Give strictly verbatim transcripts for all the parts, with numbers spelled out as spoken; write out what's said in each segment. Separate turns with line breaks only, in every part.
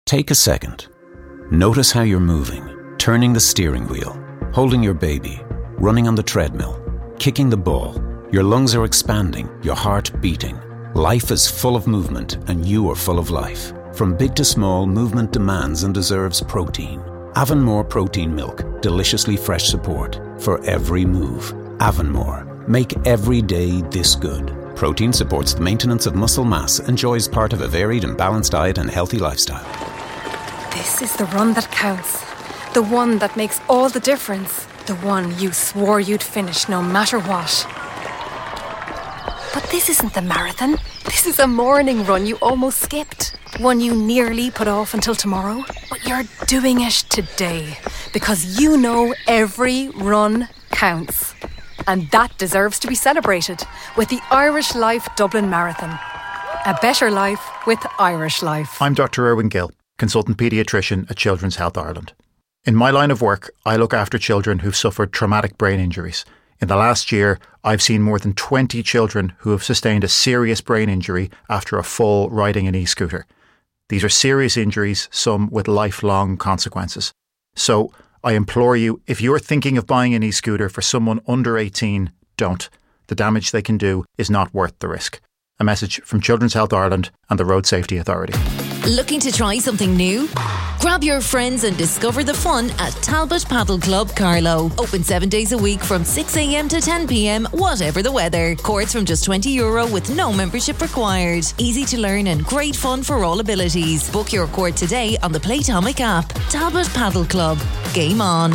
Take a second. Notice how you're moving, turning the steering wheel, holding your baby, running on the treadmill, kicking the ball. Your lungs are expanding, your heart beating. Life is full of movement, and you are full of life. From big to small, movement demands and deserves protein. Avonmore Protein Milk, deliciously fresh support for every move. Avonmore, make every day this good. Protein supports the maintenance of muscle mass, enjoys part of a varied and balanced diet and healthy lifestyle.
This is the run that counts. The one that makes all the difference. The one you swore you'd finish no matter what. But this isn't the marathon. This is a morning run you almost skipped. One you nearly put off until tomorrow. But you're doing it today. Because you know every run counts. And that deserves to be celebrated with the Irish Life Dublin Marathon. A better life with Irish Life.
I'm Doctor Erwin Gill, consultant paediatrician at Children's Health Ireland. In my line of work, I look after children who've suffered traumatic brain injuries. In the last year, I've seen more than twenty children who have sustained a serious brain injury after a fall riding an e-scooter. These are serious injuries, some with lifelong consequences. So I implore you, if you're thinking of buying an e-scooter for someone under eighteen, don't. The damage they can do is not worth the risk. A message from Children's Health Ireland and the Road Safety Authority.
Looking to try something new? Grab your friends and discover the fun at Talbot Paddle Club Carlow. Open seven days a week from six a.m. to ten p.m, whatever the weather. Courts from just twenty euro with no membership required. Easy to learn and great fun for all abilities. Book your court today on the Playtomic app. Talbot Paddle Club. Game on.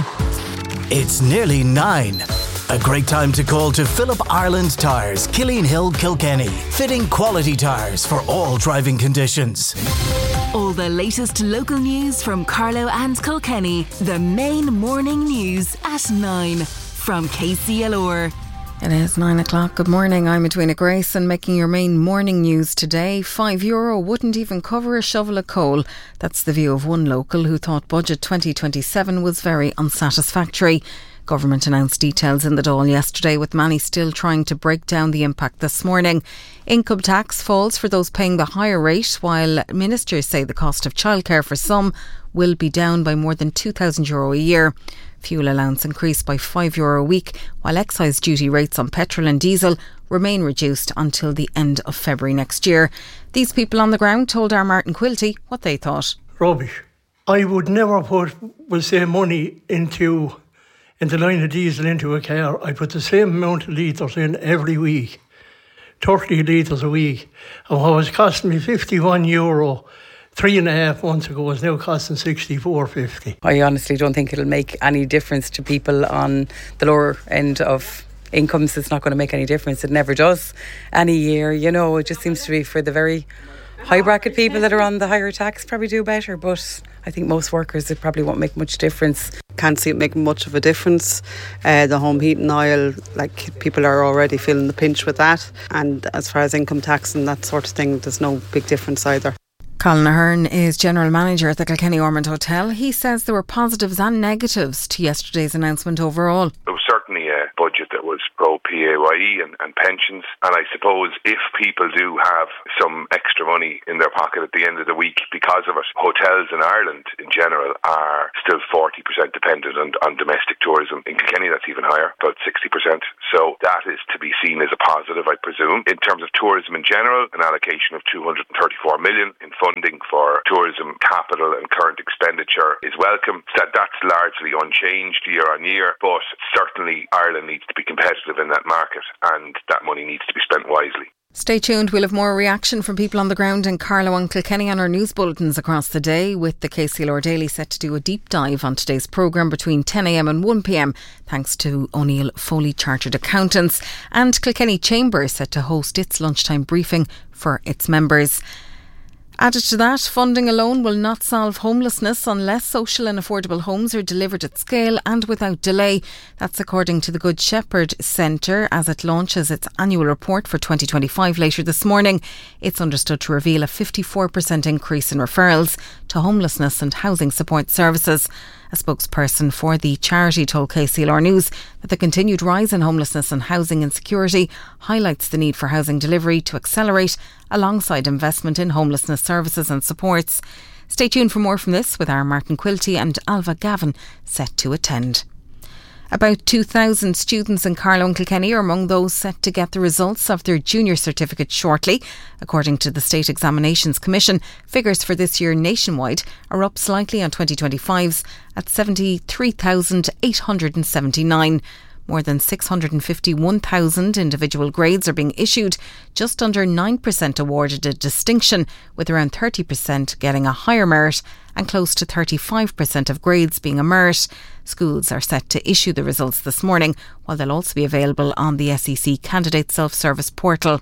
It's nearly nine. A great time to call to Philip Ireland Tyres, Killeen Hill, Kilkenny. Fitting quality tyres for all driving conditions.
All the latest local news from Carlow and Kilkenny. The main morning news at nine from K C L R.
It is nine o'clock. Good morning. I'm Edwina Grayson making your main morning news today. Five euro wouldn't even cover a shovel of coal. That's the view of one local who thought Budget twenty twenty-seven was very unsatisfactory. Government announced details in the Dáil yesterday, with many still trying to break down the impact this morning. Income tax falls for those paying the higher rate, while ministers say the cost of childcare for some will be down by more than two thousand euro a year. Fuel allowance increased by five euro a week, while excise duty rates on petrol and diesel remain reduced until the end of February next year. These people on the ground told our Martin Quilty what they thought.
Rubbish. I would never put, we'll say, money into... in the line of diesel into a car. I put the same amount of litres in every week, thirty litres a week. And what was costing me fifty-one euro three and a half months ago is now costing sixty-four fifty.
I honestly don't think it'll make any difference to people on the lower end of incomes. It's not going to make any difference. It never does any year. You know, it just seems to be for the very high bracket people that are on the higher tax probably do better, but I think most workers, it probably won't make much difference.
Can't see it making much of a difference. Uh, the home heating oil, like, people are already feeling the pinch with that, and as far as income tax and that sort of thing, there's no big difference either.
Colin Ahern is General Manager at the Kilkenny Ormond Hotel. He says there were positives and negatives to yesterday's announcement overall.
There was certainly a budget that was pro-P A Y E and, and pensions, and I suppose if people do have some extra money in their pocket at the end of the week because of it, hotels in Ireland in general are still forty percent dependent on, on domestic tourism. In Kilkenny that's even higher, about sixty percent. So that is to be seen as a positive, I presume. In terms of tourism in general, an allocation of two hundred thirty-four million in funding for tourism capital and current expenditure is welcome. That That's largely unchanged year on year, but certainly Ireland needs to be competitive in that market, and that money needs to be spent wisely.
Stay tuned. We'll have more reaction from people on the ground in Carlow and Kilkenny on our news bulletins across the day, with the K C L R Daily set to do a deep dive on today's programme between ten a.m. and one p.m, thanks to O'Neill Foley Chartered Accountants. And Kilkenny Chamber set to host its lunchtime briefing for its members. Added to that, funding alone will not solve homelessness unless social and affordable homes are delivered at scale and without delay. That's according to the Good Shepherd Centre as it launches its annual report for twenty twenty-five later this morning. It's understood to reveal a fifty-four percent increase in referrals to homelessness and housing support services. A spokesperson for the charity told K C L R News that the continued rise in homelessness and housing insecurity highlights the need for housing delivery to accelerate alongside investment in homelessness services and supports. Stay tuned for more from this with our Martin Quilty and Alva Gavin set to attend. About two thousand students in Carlow and Kilkenny are among those set to get the results of their junior certificate shortly. According to the State Examinations Commission, figures for this year nationwide are up slightly on twenty twenty-five's at seventy-three thousand eight hundred seventy-nine. More than six hundred fifty-one thousand individual grades are being issued. Just under nine percent awarded a distinction, with around thirty percent getting a higher merit and close to thirty-five percent of grades being a merit. Schools are set to issue the results this morning, while they'll also be available on the S E C Candidate Self-Service portal.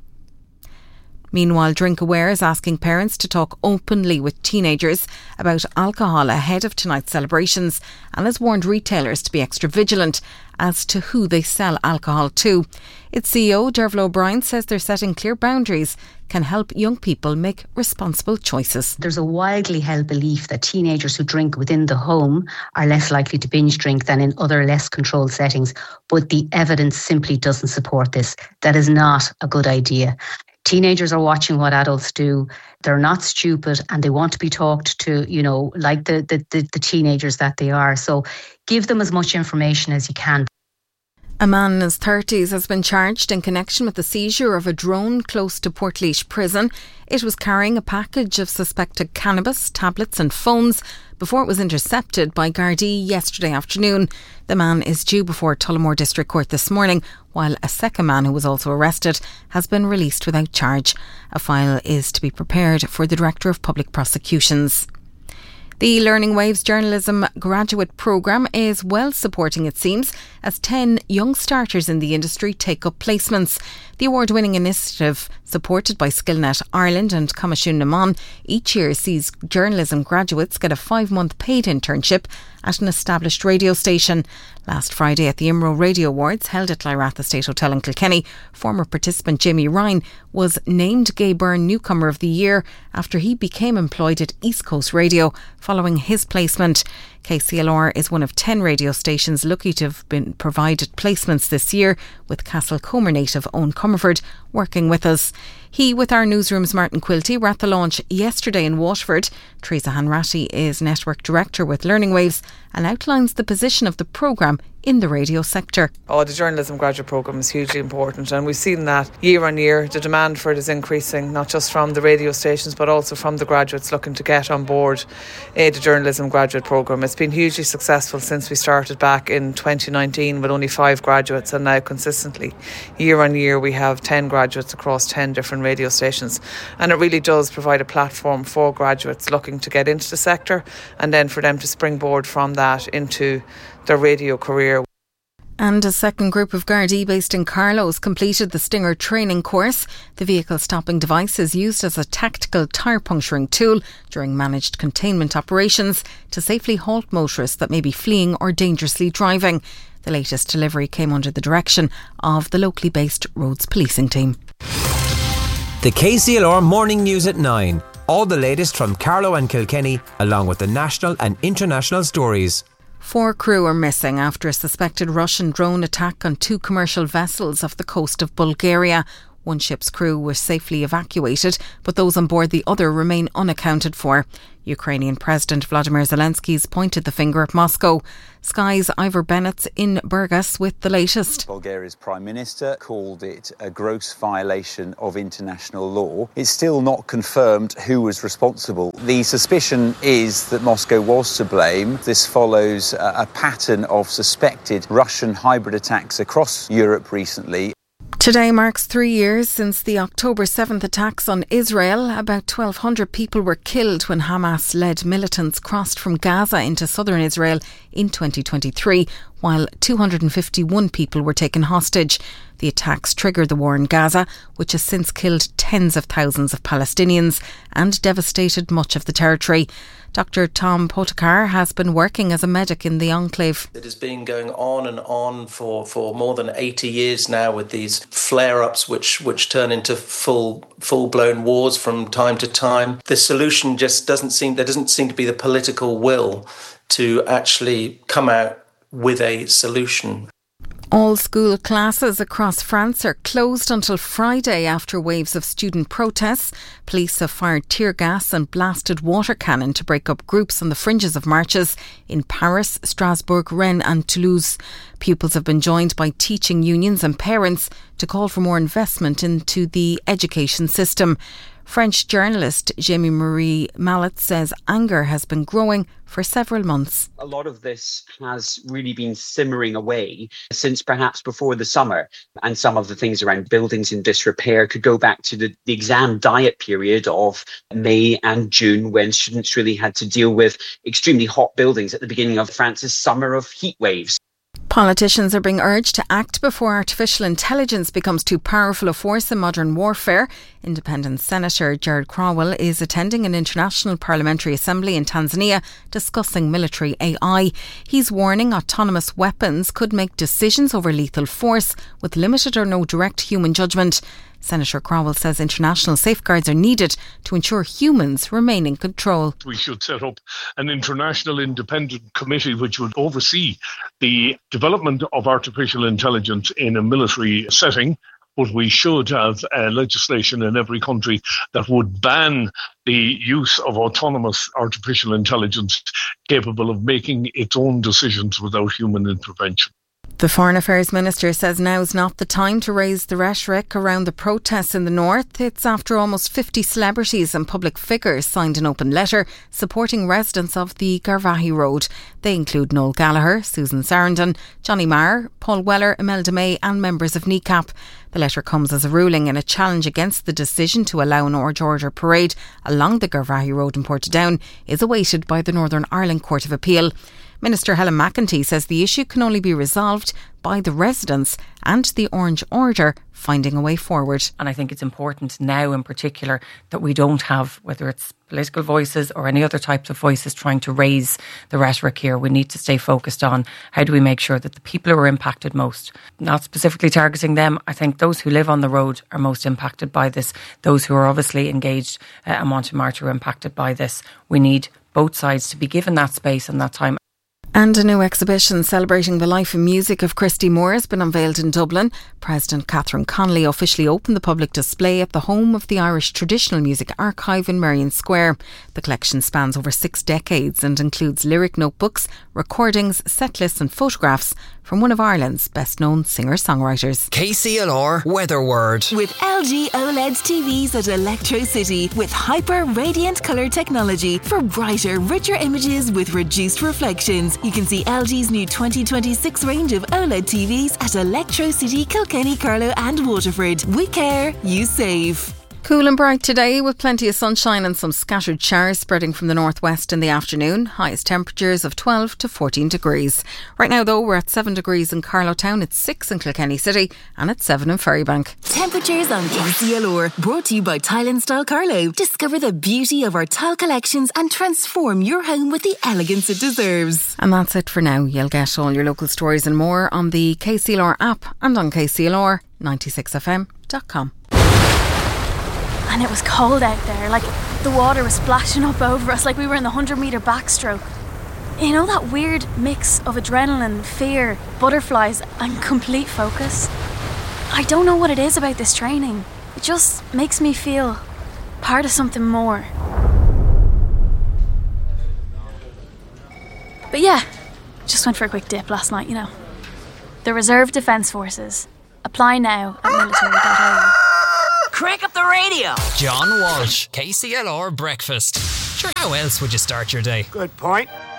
Meanwhile, DrinkAware is asking parents to talk openly with teenagers about alcohol ahead of tonight's celebrations and has warned retailers to be extra vigilant as to who they sell alcohol to. Its C E O, Derval O'Brien, says they're setting clear boundaries can help young people make responsible choices.
There's a widely held belief that teenagers who drink within the home are less likely to binge drink than in other less controlled settings, but the evidence simply doesn't support this. That is not a good idea. Teenagers are watching what adults do. They're not stupid and they want to be talked to, you know, like the, the, the, the teenagers that they are. So give them as much information as you can.
A man in his thirties has been charged in connection with the seizure of a drone close to Portlaoise Prison. It was carrying a package of suspected cannabis, tablets and phones before it was intercepted by Gardaí yesterday afternoon. The man is due before Tullamore District Court this morning, while a second man who was also arrested has been released without charge. A file is to be prepared for the Director of Public Prosecutions. The Learning Waves Journalism Graduate Programme is well supporting, it seems, as ten young starters in the industry take up placements. The award-winning initiative, supported by SkillNet Ireland and Comisiún na Mon, each year sees journalism graduates get a five-month paid internship at an established radio station. Last Friday at the I M R O Radio Awards, held at Lyrath State Hotel in Kilkenny, former participant Jamie Ryan was named Gay Byrne Newcomer of the Year after he became employed at East Coast Radio following his placement. K C L R is one of ten radio stations lucky to have been provided placements this year, with Castlecomer native Owen Comerford working with us. He, with our newsroom's Martin Quilty, were at the launch yesterday in Waterford. Teresa Hanratty is Network Director with Learning Waves and outlines the position of the programme in the radio sector.
Oh, the journalism graduate programme is hugely important, and we've seen that year on year. The demand for it is increasing, not just from the radio stations but also from the graduates looking to get on board uh, the journalism graduate programme. It's been hugely successful since we started back in twenty nineteen with only five graduates, and now consistently year on year we have ten graduates across ten different radio stations, and it really does provide a platform for graduates looking to get into the sector and then for them to springboard from that into their radio career.
And a second group of Gardaí based in Carlow has completed the Stinger training course. The vehicle stopping device is used as a tactical tyre puncturing tool during managed containment operations to safely halt motorists that may be fleeing or dangerously driving. The latest delivery came under the direction of the locally based roads policing team.
The K C L R Morning News at nine. All the latest from Carlow and Kilkenny, along with the national and international stories.
Four crew are missing after a suspected Russian drone attack on two commercial vessels off the coast of Bulgaria. One ship's crew was safely evacuated, but those on board the other remain unaccounted for. Ukrainian President Vladimir Zelensky has pointed the finger at Moscow. Sky's Ivor Bennett's in Burgas with the latest.
Bulgaria's Prime Minister called it a gross violation of international law. It's still not confirmed who was responsible. The suspicion is that Moscow was to blame. This follows a pattern of suspected Russian hybrid attacks across Europe recently.
Today marks three years since the October seventh attacks on Israel. About twelve hundred people were killed when Hamas-led militants crossed from Gaza into southern Israel in twenty twenty-three, while two hundred fifty-one people were taken hostage. The attacks triggered the war in Gaza, which has since killed tens of thousands of Palestinians and devastated much of the territory. Doctor Tom Potakar has been working as a medic in the enclave.
It has been going on and on for, for more than eighty years now, with these flare-ups which, which turn into full, full-blown wars from time to time. The solution just doesn't seem, there doesn't seem to be the political will to actually come out with a solution.
All school classes across France are closed until Friday after waves of student protests. Police have fired tear gas and blasted water cannon to break up groups on the fringes of marches in Paris, Strasbourg, Rennes and Toulouse. Pupils have been joined by teaching unions and parents to call for more investment into the education system. French journalist Jamie-Marie Mallet says anger has been growing for several months.
A lot of this has really been simmering away since perhaps before the summer, and some of the things around buildings in disrepair could go back to the, the exam diet period of May and June, when students really had to deal with extremely hot buildings at the beginning of France's summer of heat waves.
Politicians are being urged to act before artificial intelligence becomes too powerful a force in modern warfare. Independent Senator Gerard Crowell is attending an international parliamentary assembly in Tanzania discussing military A I. He's warning autonomous weapons could make decisions over lethal force with limited or no direct human judgment. Senator Crowell says international safeguards are needed to ensure humans remain in control.
We should set up an international independent committee which would oversee the development of artificial intelligence in a military setting. But we should have uh, legislation in every country that would ban the use of autonomous artificial intelligence capable of making its own decisions without human intervention.
The Foreign Affairs Minister says now's not the time to raise the rhetoric around the protests in the north. It's after almost fifty celebrities and public figures signed an open letter supporting residents of the Garvaghey Road. They include Noel Gallagher, Susan Sarandon, Johnny Marr, Paul Weller, Imelda May and members of N I C A P. The letter comes as a ruling in a challenge against the decision to allow an Orange Order parade along the Garvaghey Road in Portadown is awaited by the Northern Ireland Court of Appeal. Minister Helen McEntee says the issue can only be resolved by the residents and the Orange Order finding a way forward.
And I think it's important now in particular that we don't have, whether it's political voices or any other types of voices trying to raise the rhetoric here. We need to stay focused on how do we make sure that the people who are impacted most, not specifically targeting them, I think those who live on the road are most impacted by this. Those who are obviously engaged uh, and want to march are impacted by this. We need both sides to be given that space and that time.
And a new exhibition celebrating the life and music of Christy Moore has been unveiled in Dublin. President Catherine Connolly officially opened the public display at the home of the Irish Traditional Music Archive in Merrion Square. The collection spans over six decades and includes lyric notebooks, recordings, set lists and photographs from one of Ireland's best-known singer-songwriters.
K C L R Weather Word.
With L G OLED T Vs at Electro City with hyper radiant colour technology for brighter, richer images with reduced reflections. You can see L G's new twenty twenty-six range of OLED T Vs at Electro City, Kilkenny, Carlow and Waterford. We care, you save.
Cool and bright today with plenty of sunshine and some scattered showers spreading from the northwest in the afternoon. Highest temperatures of twelve to fourteen degrees. Right now though we're at seven degrees in Carlow Town, it's six in Kilkenny City and it's seven in Ferrybank.
Temperatures on K C L R, brought to you by Tile and Style Carlow. Discover the beauty of our tile collections and transform your home with the elegance it deserves.
And that's it for now. You'll get all your local stories and more on the K C L R app and on K C L R ninety-six F M dot com.
And it was cold out there, like the water was splashing up over us like we were in the one hundred metre backstroke. You know that weird mix of adrenaline, fear, butterflies and complete focus? I don't know what it is about this training. It just makes me feel part of something more. But yeah, just went for a quick dip last night, you know. The Reserve Defence Forces. Apply now at military dot I E.
Crank up the radio. John Walsh, K C L R Breakfast. Sure, how else would you start your day?
Good point.